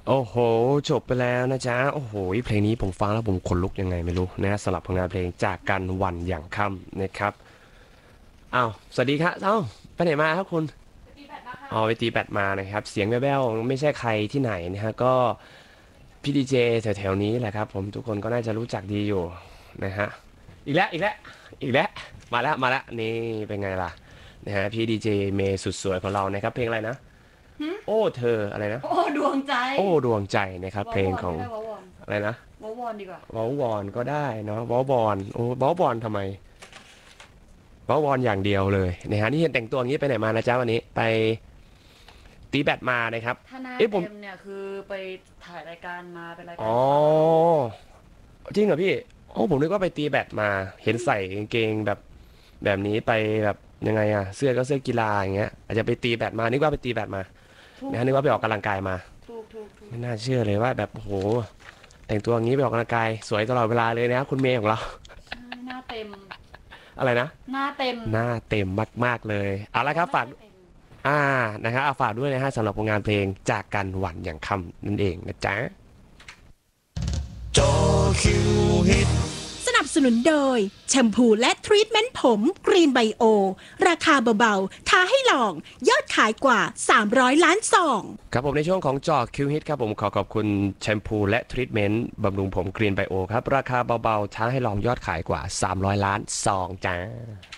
โอ้โหจบไปแล้วนะจ๊ะโอ้โหเพลงนี้ผมฟังแล้วผมขนลุกยังไงไม่รู้นะสำหรับผลงานเพลงจากกันวันอย่างค่ำนะครับอ้าวสวัสดีครับไปไหนมาครับคุณตีแบตมาค่ะอ๋อไปตีแบดมานะครับเสียงแว่วๆไม่ใช่ใครที่ไหนนะฮะก็พี่ดีเจแถวๆนี้แหละครับผมทุกคนก็น่าจะรู้จักดีอยู่นะฮะอีกแล้วมาแล้วนี่เป็นไงล่ะนะฮะพี่ดีเจเมย์สุดสวยของเรานะครับเพลงอะไรนะโอ้เธออะไรนะโอ้ดวงใจโอ้ดวงใจนะครับวอวอนเพลงของก็ได้วอวอนอะไรนะวอวอนดีกว่าวอลวอนก็ได้เนาะวอลบอลโอ้วอลบอลทำไมวอลบอลอย่างเดียวเลยนะฮะนี่เห็นแต่งตัวอย่างนี้ไปไหนมานะจ๊ะวันนี้ไปตีแบดมานะครับถ้าหน้าเอ๊ะผมเต็มเนี่ยคือไปถ่ายรายการมาเป็นรายอ๋อการข่าวจริงเหรอพี่โอ้ผมนึกว่าไปตีแบดมาเห็นใส่กางเกงแบบนี้ไปแบบยังไงอะเสื้อก็เสื้อกีฬาอย่างเงี้ยอาจจะไปตีแบดมานึกว่าไปตีแบดมาถูกนะฮะนึกว่าไปออกกำลังกายมาถูกไม่น่าเชื่อเลยว่าแบบโอ้โหแต่งตัวอย่างนี้ไปออกกำลังกายสวยตลอดเวลาเลยนะครับคุณเมย์ของเราใช่หน้าเต็มอะไรนะหน้าเต็มหน้าเต็มมากๆเลยเอาละครับฝากหน้าเต็มอ่านะครับเอาฝากด้วยนะฮะสำหรับผลงานเพลงจากกันหวันอย่างค่ำนั่นเองนะจ๊ะจอคิวฮิตสนับสนุนโดยแชมพูและทรีทเมนต์ผมกรีนไบโอราคาเบาๆท้าให้ลองยอดขายกว่า300ล้านซองครับผมในช่วงของจอคิวฮิตครับผมขอบคุณแชมพูและทรีทเมนต์บำรุงผมกรีนไบโอครับราคาเบาๆท้าให้ลองยอดขายกว่า300ล้านซองจ้า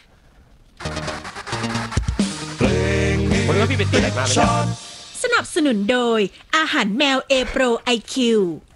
เพลงฮิวันนี้ตว่าพี่เป็นตีไหนมาไหมชเนี่ยอตสนับสนุนโดยอาหารแมวเอโปรไอคิว